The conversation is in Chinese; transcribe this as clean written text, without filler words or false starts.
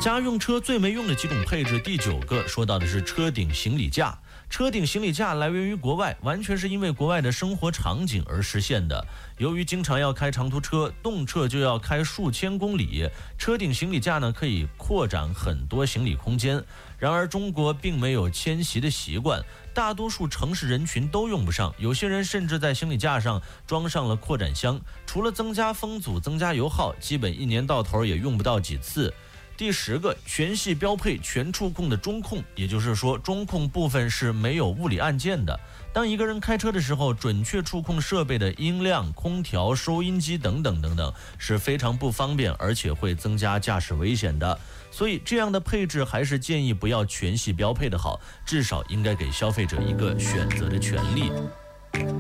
家用车最没用的几种配置，第9个说到的是车顶行李架。车顶行李架来源于国外，完全是因为国外的生活场景而实现的。由于经常要开长途车，动辄就要开数千公里，车顶行李架呢可以扩展很多行李空间。然而中国并没有迁徙的习惯，大多数城市人群都用不上，有些人甚至在行李架上装上了扩展箱，除了增加风阻、增加油耗，基本一年到头也用不到几次。第10个，全系标配全触控的中控，也就是说中控部分是没有物理按键的。当一个人开车的时候，准确触控设备的音量、空调、收音机等等等等是非常不方便，而且会增加驾驶危险的。所以这样的配置还是建议不要全系标配的好，至少应该给消费者一个选择的权利。